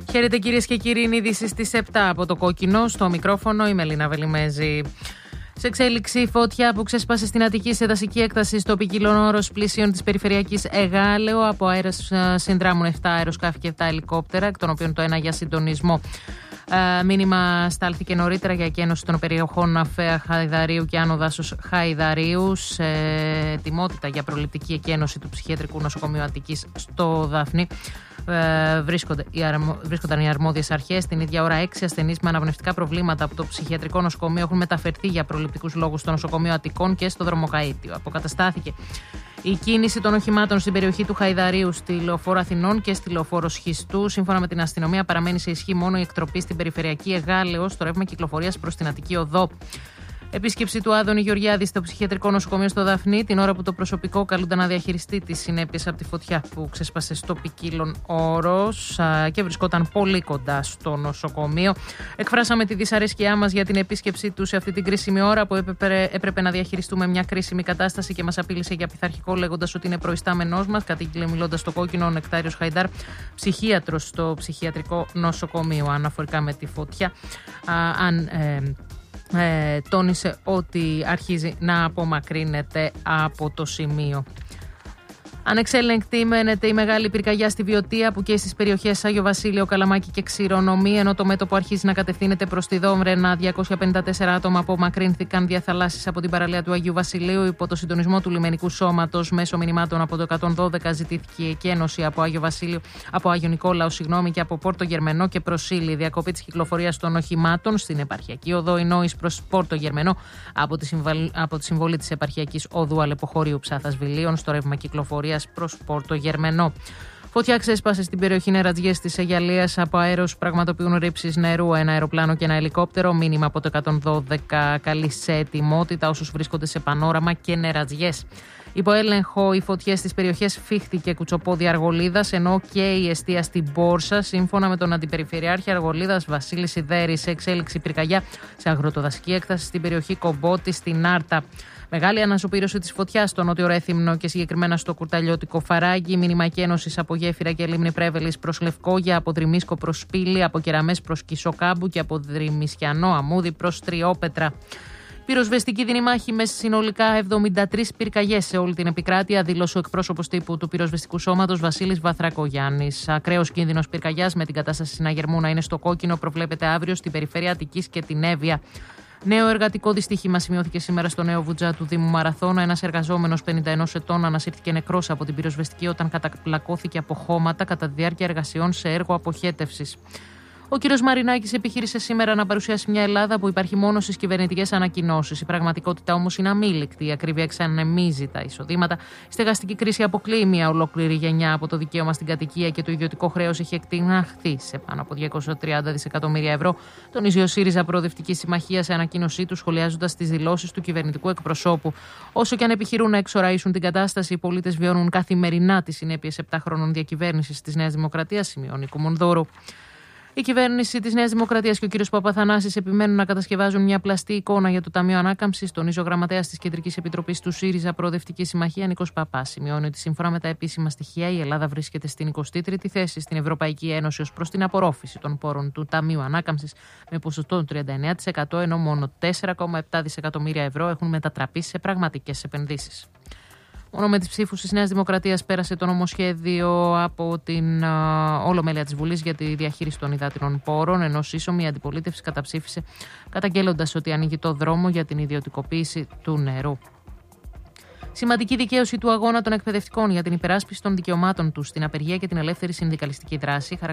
Χαίρετε κυρίες και κύριοι, είναι ειδήσεις στις 7 από το Κόκκινο. Στο μικρόφωνο η Μελίνα Βελιμέζη. Σε εξέλιξη, φωτιά που ξέσπασε στην Αττική σε δασική έκταση στο ποικίλον όρος πλησίων της περιφερειακής Εγάλεο. Από αέρας συνδράμουν 7 αεροσκάφη και 7 ελικόπτερα, εκ των οποίων το ένα για συντονισμό. Μήνυμα στάλθηκε νωρίτερα για εκένωση των περιοχών Αφαία Χαϊδαρίου και Άνω Δάσος Χαϊδαρίου, σε ετοιμότητα για προληπτική εκένωση του ψυχιατρικού νοσοκομείου Αττικής στο Δάφνη. Βρίσκονταν οι αρμόδιες αρχές. Την ίδια ώρα, 6 ασθενείς με αναπνευστικά προβλήματα από το ψυχιατρικό νοσοκομείο έχουν μεταφερθεί για προληπτικούς λόγους στο νοσοκομείο Αττικών και στο Δρομοκαΐτιο. Αποκαταστάθηκε η κίνηση των οχημάτων στην περιοχή του Χαϊδαρίου στη Λεωφόρο Αθηνών και στη Λεωφόρο Σχιστού. Σύμφωνα με την αστυνομία, παραμένει σε ισχύ μόνο η εκτροπή στην περιφερειακή Εγάλεο στο ρεύμα κυκλοφορίας προς την Αττική Οδό. Επίσκεψη του Άδωνη Γεωργιάδη στο ψυχιατρικό νοσοκομείο στο Δαφνί, την ώρα που το προσωπικό καλούνται να διαχειριστεί τις συνέπειες από τη φωτιά που ξέσπασε στο ποικίλον όρος και βρισκόταν πολύ κοντά στο νοσοκομείο. Εκφράσαμε τη δυσαρέσκειά μας για την επίσκεψή του σε αυτή την κρίσιμη ώρα που έπρεπε να διαχειριστούμε μια κρίσιμη κατάσταση και μας απείλησε για πειθαρχικό, λέγοντας ότι είναι προϊστάμενός μας. Κατήγγειλε μιλώντας στο Κόκκινο ο Νεκτάριος Χαϊδάρ, ψυχίατρος στο ψυχιατρικό νοσοκομείο, αναφορικά με τη φωτιά. Τόνισε ότι αρχίζει να απομακρύνεται από το σημείο. Ανεξέλεγκτη μένεται η μεγάλη πυρκαγιά στη Βιωτία που καίει στις περιοχές Άγιο Βασίλειο, Καλαμάκι και Ξηρονομή, ενώ το μέτωπο αρχίζει να κατευθύνεται προς τη Δόμραινα. 254 άτομα απομακρύνθηκαν διαθαλάσσης από την παραλία του Αγίου Βασιλείου υπό το συντονισμό του λιμενικού σώματος. Μέσω μηνυμάτων από το 112 ζητήθηκε η εκένωση από Άγιο Βασίλειο, από Άγιο Νικόλαο, και από Πόρτο Γερμενό και Προσήλη. Διακοπή της κυκλοφορίας των οχημάτων στην επαρχιακή οδό Ινόης προς Πόρτο Γερμενό από τη συμβολή της επαρχιακής οδού Αλεποχωρίου Ψάθας Βιλίων στο ρεύμα κυκλοφορίας προς Πόρτο Γερμενό. Φωτιά ξέσπασε στην περιοχή Νερατζιές της Αιγιαλίας. Από αέρος πραγματοποιούν ρήψεις νερού ένα αεροπλάνο και ένα ελικόπτερο. Μήνυμα από το 112 καλεί σε ετοιμότητα όσους βρίσκονται σε Πανόραμα και Νερατζιές. Υπό έλεγχο οι φωτιές στις περιοχές Φίχτη και Κουτσοπόδι Αργολίδας, ενώ και η εστία στην Πόρσα. Σύμφωνα με τον Αντιπεριφερειάρχη Αργολίδας Βασίλη Σιδέρη, σε εξέλιξη πυρκαγιά σε αγροτοδασική έκταση στην περιοχή Κομπότη στην Άρτα. Μεγάλη ανασωπήρωση της φωτιάς στο Νότιο Ρέθυμνο και συγκεκριμένα στο Κουρταλιώτικο Φαράγγι. Μήνυμα εκένωσης από Γέφυρα και Λίμνη Πρέβελης προς Λευκόγια, από Δρυμίσκο προς Σπήλη, από Κεραμές προς Κισοκάμπου και από Δρυμισιανό Αμμούδι προς Τριόπετρα. Πυροσβεστική δινημάχη με συνολικά 73 πυρκαγιές σε όλη την επικράτεια, δήλωσε ο εκπρόσωπος τύπου του πυροσβεστικού σώματος Βασίλης Βαθρακογιάννης. Ακραίος κίνδυνος πυρκαγιάς με την κατάσταση συναγερμού να είναι στο κόκκινο προβλέπεται αύριο στην περιφέρεια Αττικής και την Εύβοια. Νέο εργατικό δυστύχημα σημειώθηκε σήμερα στο Νέο Βουτζά του Δήμου Μαραθώνα. Ένας εργαζόμενος 51 ετών ανασύρθηκε νεκρός από την πυροσβεστική όταν καταπλακώθηκε από χώματα κατά τη διάρκεια εργασιών σε έργο αποχέτευσης. Ο κ. Μαρινάκης επιχείρησε σήμερα να παρουσιάσει μια Ελλάδα που υπάρχει μόνο στις κυβερνητικές ανακοινώσεις. Η πραγματικότητα όμως είναι αμήλικτη. Η ακρίβεια εξανεμίζει τα εισοδήματα. Η στεγαστική κρίση αποκλείει μια ολόκληρη γενιά από το δικαίωμα στην κατοικία και το ιδιωτικό χρέος έχει εκτιναχθεί σε πάνω από 230 δισεκατομμύρια ευρώ. Τονίζει ο ΣΥΡΙΖΑ Προοδευτική Συμμαχία σε ανακοίνωσή του, σχολιάζοντας τις δηλώσεις του κυβερνητικού εκπροσώπου. Όσο και αν επιχειρούν να εξοραίσουν την κατάσταση, οι πολίτες βιώνουν καθημερινά τις συνέπειες 7 χρόνων διακυβέρνησης της Νέας Δημοκρατίας, σημειώνει η Κουμουνδούρου. Η κυβέρνηση της Νέας Δημοκρατίας και ο κ. Παπαθανάσης επιμένουν να κατασκευάζουν μια πλαστή εικόνα για το Ταμείο Ανάκαμψης. Τονίζει ο γραμματέας της Κεντρικής Επιτροπής του ΣΥΡΙΖΑ Προοδευτική Συμμαχία, Νίκος Παπάς. Σημειώνει ότι σύμφωνα με τα επίσημα στοιχεία, η Ελλάδα βρίσκεται στην 23η θέση στην Ευρωπαϊκή Ένωση ως προς την απορρόφηση των πόρων του Ταμείου Ανάκαμψης, με ποσοστό 39%, ενώ μόνο 4,7 δισεκατομμύρια ευρώ έχουν μετατραπεί σε πραγματικές επενδύσεις. Μόνο με τις ψήφους της Νέας Δημοκρατίας πέρασε το νομοσχέδιο από την Ολομέλεια της Βουλής για τη διαχείριση των υδάτινων πόρων, ενώ σύσσωμη η αντιπολίτευση καταψήφισε, καταγγέλλοντας ότι ανοίγει το δρόμο για την ιδιωτικοποίηση του νερού. Σημαντική δικαίωση του αγώνα των εκπαιδευτικών για την υπεράσπιση των δικαιωμάτων τους στην απεργία και την ελεύθερη συνδικαλιστική δράση